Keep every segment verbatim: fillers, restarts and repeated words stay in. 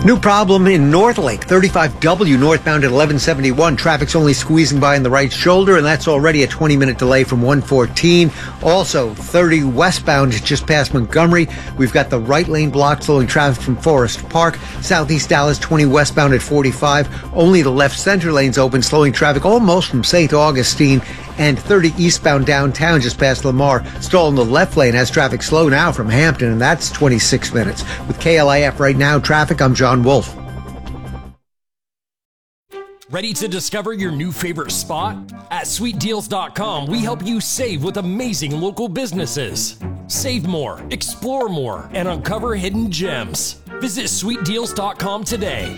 New problem in Northlake, thirty-five W northbound at eleven seventy-one. Traffic's only squeezing by in the right shoulder, and that's already a twenty-minute delay from one fourteen. Also, thirty westbound just past Montgomery. We've got the right lane blocked, slowing traffic from Forest Park. Southeast Dallas, twenty westbound at forty-five. Only the left center lane's open, slowing traffic almost from Saint Augustine. And thirty eastbound downtown just past Lamar, stall in the left lane, has traffic slow now from Hampton, and that's twenty-six minutes. With K L I F Right Now traffic, I'm John Wolf. Ready to discover your new favorite spot? At sweet deals dot com, we help you save with amazing local businesses. Save more, explore more, and uncover hidden gems. Visit sweet deals dot com today.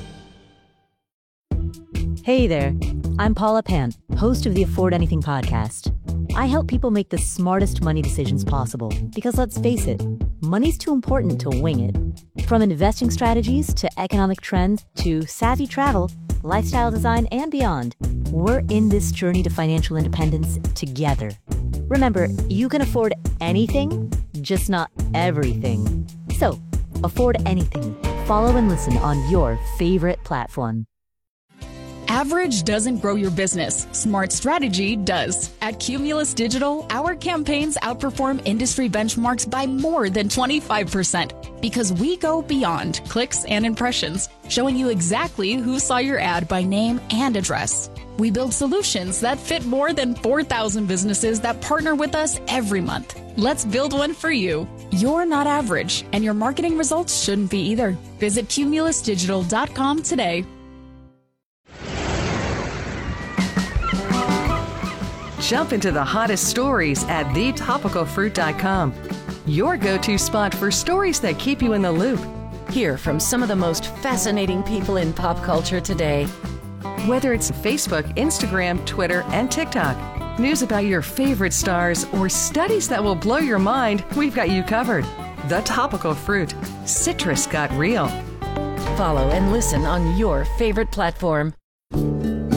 Hey there, I'm Paula Pant, host of the Afford Anything podcast. I help people make the smartest money decisions possible because, let's face it, money's too important to wing it. From investing strategies to economic trends to savvy travel, lifestyle design, and beyond, we're in this journey to financial independence together. Remember, you can afford anything, just not everything. So, afford anything. Follow and listen on your favorite platform. Average doesn't grow your business. Smart strategy does. At Cumulus Digital, our campaigns outperform industry benchmarks by more than twenty-five percent because we go beyond clicks and impressions, showing you exactly who saw your ad by name and address. We build solutions that fit more than four thousand businesses that partner with us every month. Let's build one for you. You're not average, and your marketing results shouldn't be either. Visit cumulus digital dot com today. Jump into the hottest stories at the topical fruit dot com. Your go-to spot for stories that keep you in the loop. Hear from some of the most fascinating people in pop culture today. Whether it's Facebook, Instagram, Twitter, and TikTok, news about your favorite stars, or studies that will blow your mind, we've got you covered. The Topical Fruit. Citrus got real. Follow and listen on your favorite platform.